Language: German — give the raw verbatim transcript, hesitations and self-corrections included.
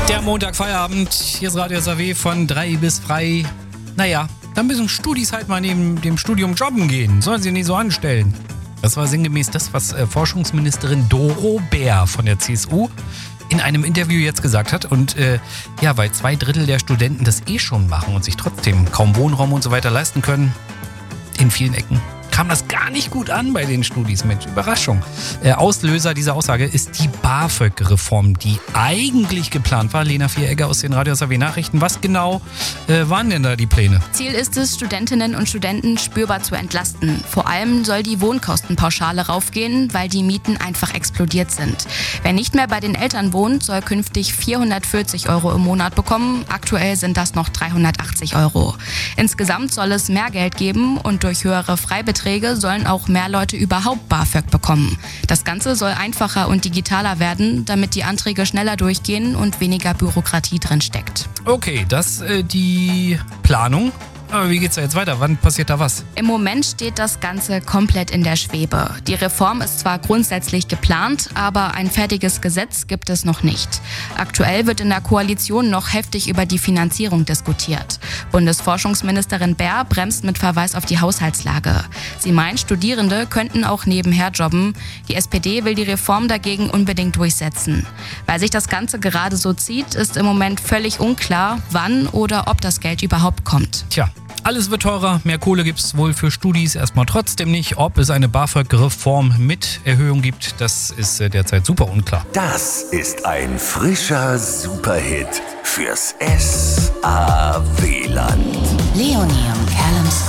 Der Montag-Feierabend, hier ist Radio S A W von drei bis frei. Naja, dann müssen Studis halt mal neben dem Studium jobben gehen. Sollen sie nicht so anstellen. Das war sinngemäß das, was äh, Forschungsministerin Doro Bär von der C S U in einem Interview jetzt gesagt hat. Und äh, ja, weil zwei Drittel der Studenten das eh schon machen und sich trotzdem kaum Wohnraum und so weiter leisten können, in vielen Ecken kam das gar nicht gut an bei den Studis. Mensch, Überraschung. Äh, Auslöser dieser Aussage ist die BAföG-Reform, die eigentlich geplant war. Lena Vieregger aus den Radio S A W Nachrichten. Was genau äh, waren denn da die Pläne? Ziel ist es, Studentinnen und Studenten spürbar zu entlasten. Vor allem soll die Wohnkostenpauschale raufgehen, weil die Mieten einfach explodiert sind. Wer nicht mehr bei den Eltern wohnt, soll künftig vierhundertvierzig Euro im Monat bekommen. Aktuell sind das noch dreihundertachtzig Euro. Insgesamt soll es mehr Geld geben und durch höhere Freibeträge sollen auch mehr Leute überhaupt BAföG bekommen. Das Ganze soll einfacher und digitaler werden, damit die Anträge schneller durchgehen und weniger Bürokratie drin steckt. Okay, das äh, die Planung. Aber wie geht's da jetzt weiter? Wann passiert da was? Im Moment steht das Ganze komplett in der Schwebe. Die Reform ist zwar grundsätzlich geplant, aber ein fertiges Gesetz gibt es noch nicht. Aktuell wird in der Koalition noch heftig über die Finanzierung diskutiert. Bundesforschungsministerin Bär bremst mit Verweis auf die Haushaltslage. Sie meint, Studierende könnten auch nebenher jobben. Die S P D will die Reform dagegen unbedingt durchsetzen. Weil sich das Ganze gerade so zieht, ist im Moment völlig unklar, wann oder ob das Geld überhaupt kommt. Tja. Alles wird teurer, mehr Kohle gibt's wohl für Studis erstmal trotzdem nicht. Ob es eine BAföG-Reform mit Erhöhung gibt, das ist derzeit super unklar. Das ist ein frischer Superhit fürs S A W-Land. Leonie und Callum Scott.